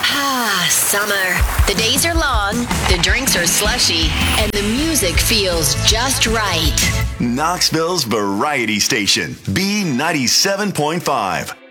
Ah, summer. The days are long, the drinks are slushy, and the music feels just right. Knoxville's Variety Station, B97.5.